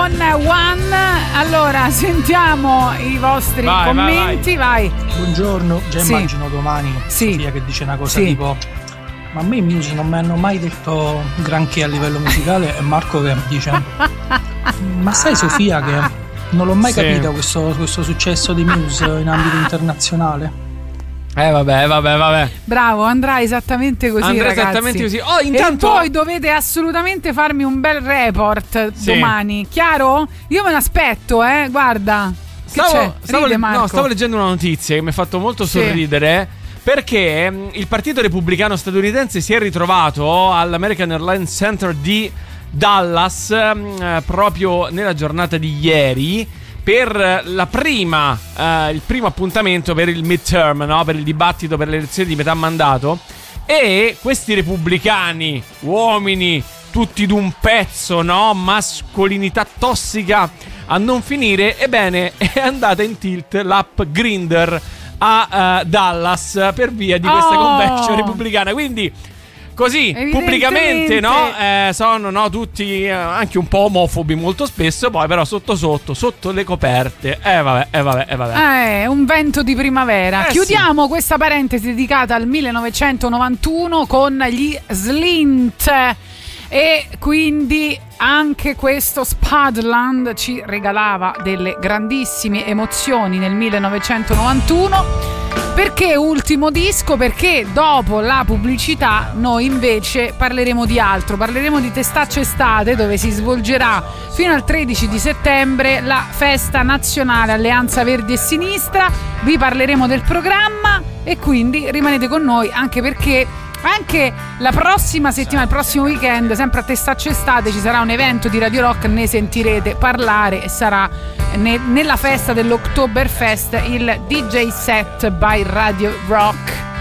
con One. Allora, sentiamo i vostri commenti. Vai. Buongiorno, già immagino domani Sofia che dice una cosa tipo: ma a me i Muse non mi hanno mai detto granché a livello musicale, e Marco che dice: ma sai Sofia che non l'ho mai capito questo successo dei Muse in ambito internazionale. Vabbè. Bravo, andrà esattamente così, ragazzi. Esattamente così. Oh, intanto... E poi dovete assolutamente farmi un bel report domani, chiaro? Io me l'aspetto, guarda. Stavo leggendo una notizia che mi ha fatto molto sorridere, perché il partito repubblicano statunitense si è ritrovato all'American Airlines Center di Dallas proprio nella giornata di ieri per il primo appuntamento per il midterm, no? Per il dibattito per le elezioni di metà mandato. E questi repubblicani, uomini tutti d'un pezzo, no? Mascolinità tossica a non finire, ebbene è andata in tilt l'app Grindr a Dallas per via di questa convention repubblicana. Quindi così pubblicamente sono tutti anche un po' omofobi molto spesso, poi però sotto le coperte vabbè. Un vento di primavera. Chiudiamo questa parentesi dedicata al 1991 con gli Slint. E quindi anche questo Spadland ci regalava delle grandissime emozioni nel 1991. Perché ultimo disco? Perché dopo la pubblicità noi invece parleremo di altro. Parleremo di Testaccio Estate, dove si svolgerà fino al 13 di settembre la festa nazionale Alleanza Verdi e Sinistra. Vi parleremo del programma e quindi rimanete con noi, anche perché anche la prossima settimana, il prossimo weekend, sempre a Testaccio Estate, ci sarà un evento di Radio Rock, ne sentirete parlare e sarà nella festa dell'Oktoberfest il DJ set by Radio Rock.